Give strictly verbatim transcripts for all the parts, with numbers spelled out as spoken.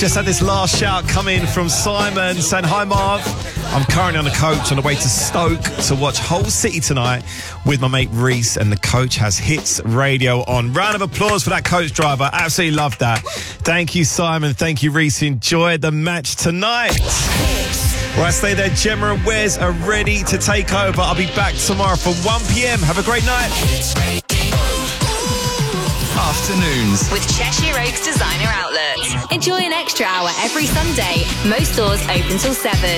Just had this last shout come in from Simon saying, hi Marv, I'm currently on the coach on the way to Stoke to watch Hull City tonight with my mate Reese, and the coach has Hits Radio on. Round of applause for that coach driver. Absolutely love that. Thank you, Simon. Thank you, Reese. Enjoy the match tonight. Right, stay there. Gemma and Wes are ready to take over. I'll be back tomorrow for one p.m. Have a great night. Afternoons with Cheshire Oaks Designer Outlet. Enjoy an extra hour every Sunday. Most stores open till seven.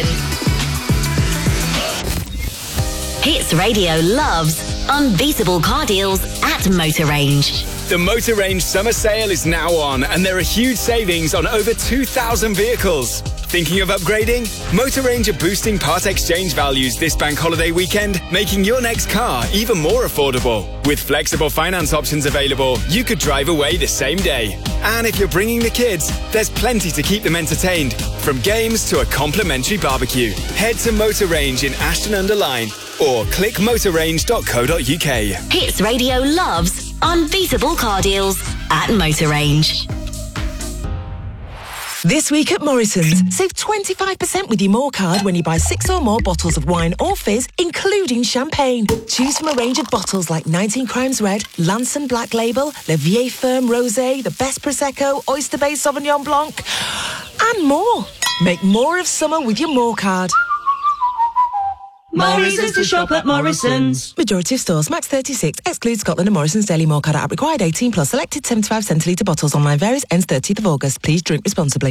Hits Radio loves unbeatable car deals at Motor Range. The Motor Range summer sale is now on, and there are huge savings on over two thousand vehicles. Thinking of upgrading? Motor Range are boosting part exchange values this bank holiday weekend, making your next car even more affordable. With flexible finance options available, you could drive away the same day. And if you're bringing the kids, there's plenty to keep them entertained, from games to a complimentary barbecue. Head to Motor Range in Ashton-under-Lyne or click motor range dot co dot uk. Hits Radio loves unbeatable car deals at Motor Range. This week at Morrison's, save twenty-five percent with your More card when you buy six or more bottles of wine or fizz, including champagne. Choose from a range of bottles like nineteen Crimes Red, Lanson Black Label, Le Vieille Ferme Rosé, the Best Prosecco, Oyster Bay Sauvignon Blanc, and more. Make more of summer with your More card. More reasons to shop at Morrison's. Majority of stores, max thirty-six, exclude Scotland and Morrison's Daily More card app required eighteen plus, selected seventy-five centilitre bottles online varies, ends thirtieth of August. Please drink responsibly.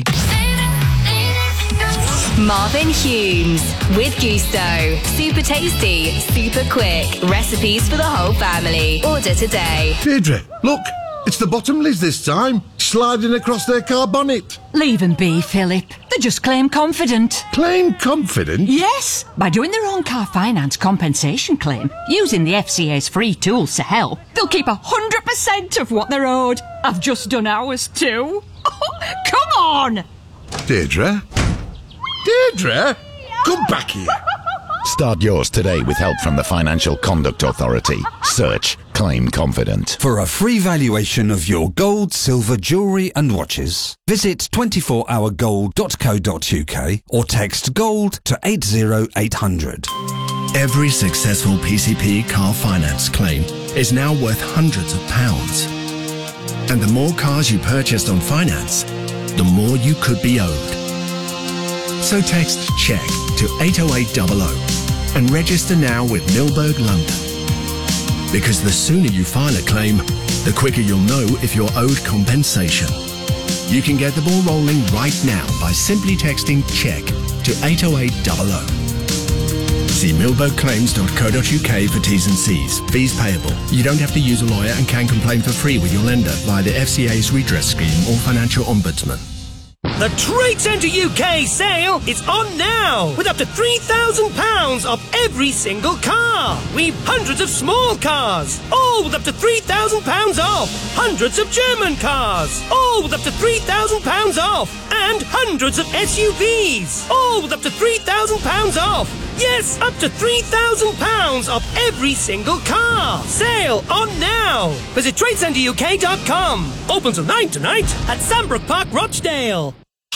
Marvin Humes with Gusto. Super tasty, super quick. Recipes for the whole family. Order today. Deirdre, look, it's the Bottomleys this time, sliding across their car bonnet. Leave them be, Philip. They just claim confident. Claim confident? Yes, by doing their own car finance compensation claim, using the F C A's free tools to help, they'll keep one hundred percent of what they're owed. I've just done ours too. Come on! Deirdre? Deirdre? Come back here. Start yours today with help from the Financial Conduct Authority. Search Claim Confident. For a free valuation of your gold, silver, jewellery and watches, visit twenty-four hour gold dot co dot uk or text GOLD to eight zero eight hundred. Every successful P C P car finance claim is now worth hundreds of pounds. And the more cars you purchased on finance, the more you could be owed. So text CHECK to eight oh eight hundred and register now with Milberg London. Because the sooner you file a claim, the quicker you'll know if you're owed compensation. You can get the ball rolling right now by simply texting CHECK to eight oh eight hundred. See milberg claims dot co dot uk for T's and C's. Fees payable. You don't have to use a lawyer and can complain for free with your lender via the F C A's redress scheme or financial ombudsman. The Trade Centre U K sale is on now, with up to three thousand pounds off every single car. We've hundreds of small cars, all with up to three thousand pounds off. Hundreds of German cars, all with up to three thousand pounds off. And hundreds of S U Vs, all with up to three thousand pounds off. Yes, up to three thousand pounds off every single car. Sale on now. Visit trade centre U K dot com. Open till nine tonight at Sandbrook Park, Rochdale.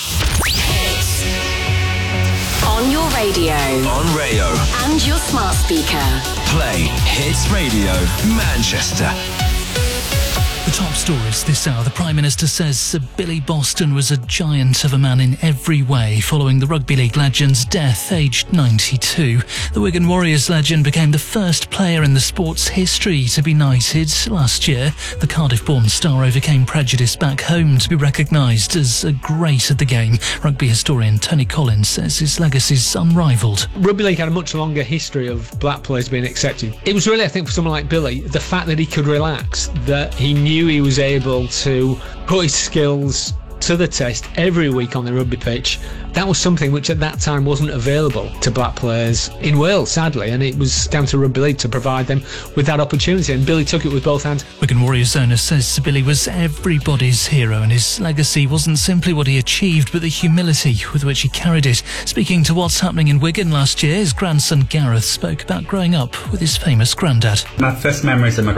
On your radio. On Rayo. And your smart speaker. Play Hits Radio Manchester. The top stories this hour. The Prime Minister says Sir Billy Boston was a giant of a man in every way following the rugby league legend's death, aged ninety-two. The Wigan Warriors legend became the first player in the sport's history to be knighted last year. The Cardiff-born star overcame prejudice back home to be recognised as a great at the game. Rugby historian Tony Collins says his legacy's unrivalled. Rugby league had a much longer history of black players being accepted. It was really, I think, for someone like Billy, the fact that he could relax, that he knew he was able to put his skills to the test every week on the rugby pitch. That was something which at that time wasn't available to black players in Wales, sadly, and it was down to rugby league to provide them with that opportunity, and Billy took it with both hands. Wigan Warriors owner says Sir Billy was everybody's hero, and his legacy wasn't simply what he achieved, but the humility with which he carried it. Speaking to What's Happening in Wigan last year, his grandson Gareth spoke about growing up with his famous granddad. My first memories of my